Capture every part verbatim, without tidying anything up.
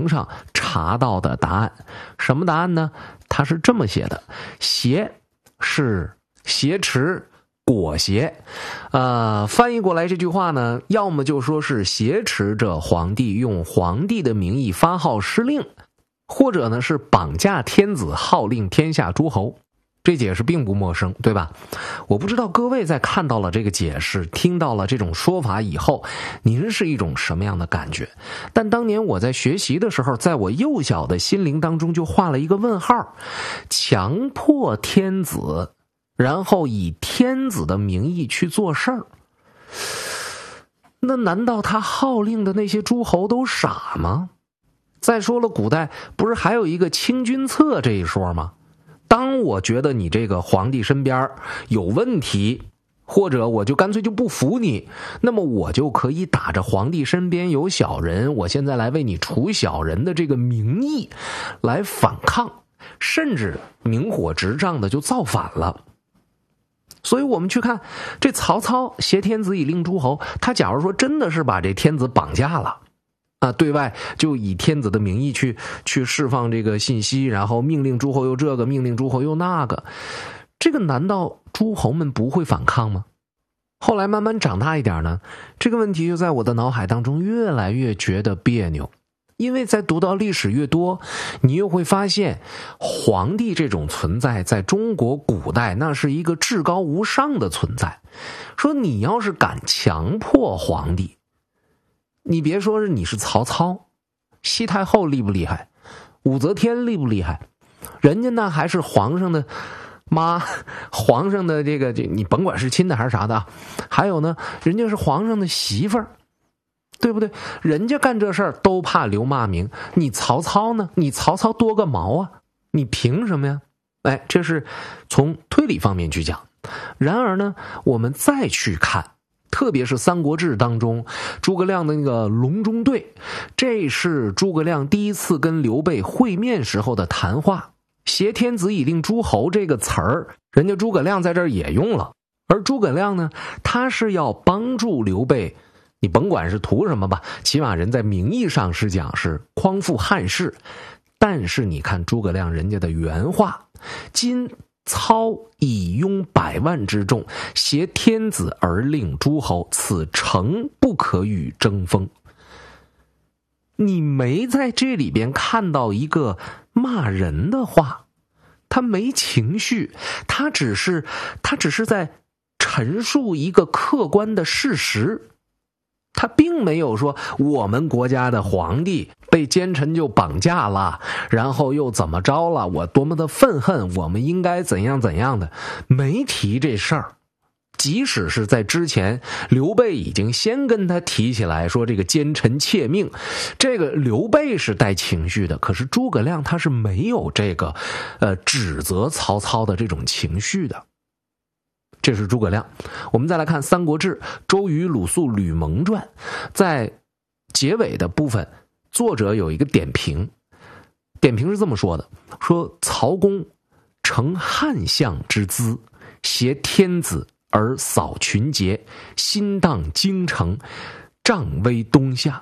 堂上查到的答案。什么答案呢？他是这么写的：挟是挟持裹挟，呃，翻译过来这句话呢，要么就说是挟持着皇帝用皇帝的名义发号施令，或者呢是绑架天子号令天下诸侯。这解释并不陌生，对吧？我不知道各位在看到了这个解释，听到了这种说法以后，您是一种什么样的感觉？但当年我在学习的时候，在我幼小的心灵当中就画了一个问号：强迫天子，然后以天子的名义去做事儿，那难道他号令的那些诸侯都傻吗？再说了，古代不是还有一个清君侧这一说吗？当我觉得你这个皇帝身边有问题，或者我就干脆就不服你，那么我就可以打着皇帝身边有小人，我现在来为你除小人的这个名义来反抗，甚至明火执仗的就造反了。所以我们去看这曹操挟天子以令诸侯，他假如说真的是把这天子绑架了啊，对外就以天子的名义去去释放这个信息，然后命令诸侯又这个，命令诸侯又那个，这个难道诸侯们不会反抗吗？后来慢慢长大一点呢，这个问题就在我的脑海当中越来越觉得别扭。因为在读到历史越多，你又会发现皇帝这种存在在中国古代那是一个至高无上的存在。说你要是敢强迫皇帝，你别说是你是曹操，西太后厉不厉害，武则天厉不厉害，人家那还是皇上的妈，皇上的这个你甭管是亲的还是啥的，还有呢人家是皇上的媳妇儿，对不对？人家干这事儿都怕留骂名，你曹操呢？你曹操多个毛啊？你凭什么呀？哎，这是从推理方面去讲。然而呢，我们再去看，特别是《三国志》当中，诸葛亮的那个隆中对，这是诸葛亮第一次跟刘备会面时候的谈话。挟天子以令诸侯这个词儿，人家诸葛亮在这儿也用了。而诸葛亮呢，他是要帮助刘备，你甭管是图什么吧，起码人在名义上是讲是匡复汉室。但是你看诸葛亮人家的原话，今操以拥百万之众，挟天子而令诸侯，此诚不可与争锋。你没在这里边看到一个骂人的话，他没情绪，他只是他只是在陈述一个客观的事实。他并没有说我们国家的皇帝被奸臣就绑架了，然后又怎么着了，我多么的愤恨，我们应该怎样怎样的，没提这事儿。即使是在之前刘备已经先跟他提起来说这个奸臣窃命，这个刘备是带情绪的，可是诸葛亮他是没有这个呃指责曹操的这种情绪的。这是诸葛亮。我们再来看《三国志·周瑜、鲁肃、吕蒙传》，在结尾的部分，作者有一个点评，点评是这么说的：说曹公承汉相之资，挟天子而扫群杰，心荡京城，仗威东下。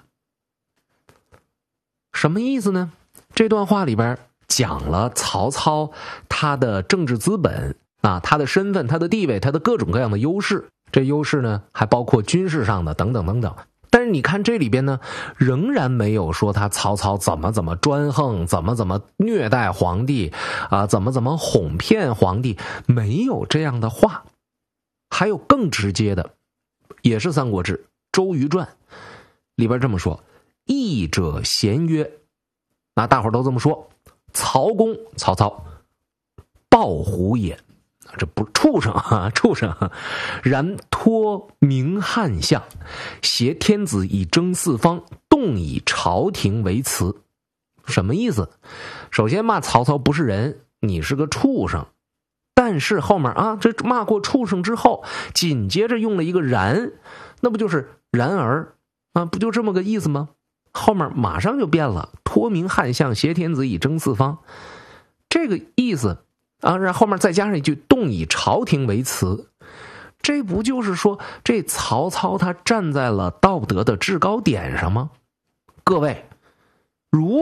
什么意思呢？这段话里边讲了曹操他的政治资本啊，他的身份，他的地位，他的各种各样的优势，这优势呢还包括军事上的等等等等。但是你看这里边呢，仍然没有说他曹操怎么怎么专横，怎么怎么虐待皇帝啊，怎么怎么哄骗皇帝，没有这样的话。还有更直接的，也是《三国志·周瑜传》里边这么说：义者咸曰，那大伙都这么说，曹公曹操暴虎也，这不畜生啊，畜生啊！然托名汉相，挟天子以征四方，动以朝廷为辞。什么意思？首先骂曹操不是人，你是个畜生。但是后面啊，这骂过畜生之后，紧接着用了一个然，那不就是然而啊？不就这么个意思吗？后面马上就变了，托名汉相，挟天子以征四方，这个意思啊，然后后面再加上一句动以朝廷为辞，这不就是说这曹操他站在了道德的制高点上吗？各位，如